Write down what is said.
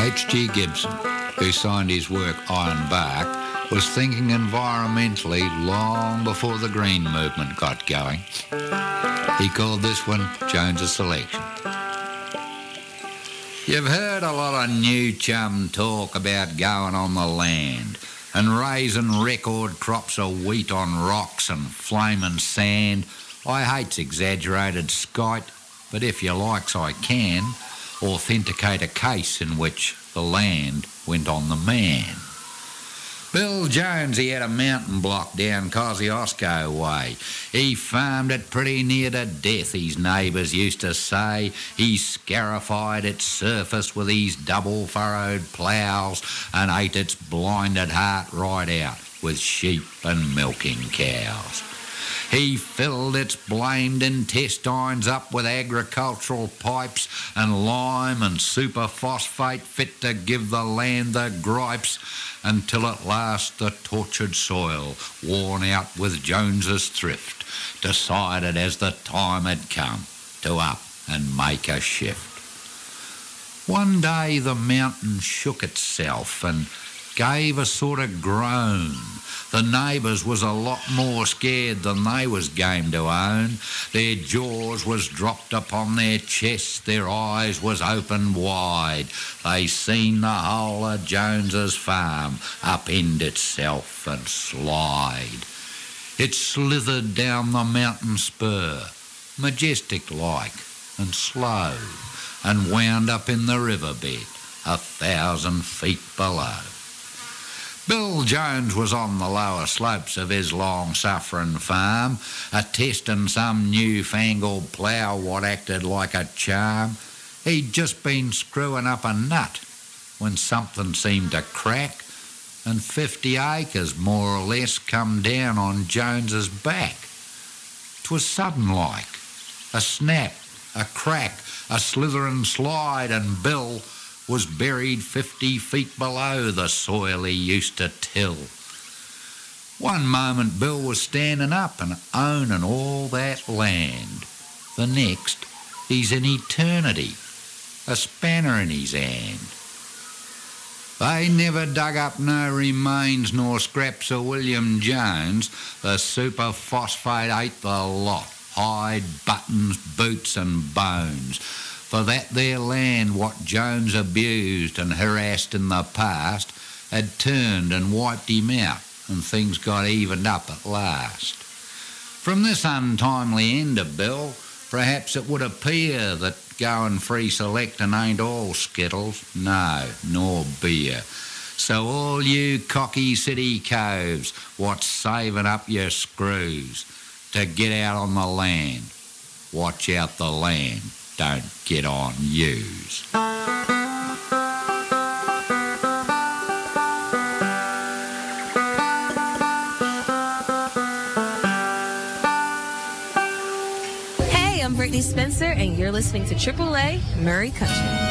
H.G. Gibson, who signed his work Iron Bark, was thinking environmentally long before the green movement got going. He called this one Jones's Selection. You've heard a lot of new chum talk about going on the land and raising record crops of wheat on rocks and flaming sand. I hates exaggerated skite, but if you likes I can authenticate a case in which the land went on the man. Bill Jones, he had a mountain block down Kosciuszko way. He farmed it pretty near to death, his neighbours used to say. He scarified its surface with his double-furrowed ploughs and ate its blinded heart right out with sheep and milking cows. He filled its blamed intestines up with agricultural pipes and lime and superphosphate fit to give the land the gripes, until at last the tortured soil, worn out with Jones's thrift, decided as the time had come to up and make a shift. One day the mountain shook itself and gave a sort of groan. The neighbours was a lot more scared than they was game to own. Their jaws was dropped upon their chests, their eyes was open wide. They seen the whole of Jones's farm upend itself and slide. It slithered down the mountain spur, majestic-like and slow, and wound up in the riverbed 1,000 feet below. Bill Jones was on the lower slopes of his long-suffering farm, a-testing some new-fangled plough what acted like a charm. He'd just been screwing up a nut when something seemed to crack, and 50 acres, more or less, come down on Jones's back. 'Twas sudden-like, a snap, a crack, a slithering slide, and Bill was buried 50 feet below the soil he used to till. One moment Bill was standing up and owning all that land. The next, he's in eternity, a spanner in his hand. They never dug up no remains nor scraps of William Jones. The superphosphate ate the lot, hide, buttons, boots and bones. For that there land what Jones abused and harassed in the past had turned and wiped him out, and things got evened up at last. From this untimely end of Bill, perhaps it would appear that going free selectin' ain't all skittles, no, nor beer. So all you cocky city coves what's saving up your screws to get out on the land, watch out the land don't get on yous. Hey, I'm Brittany Spencer, and you're listening to AAA Murray Country.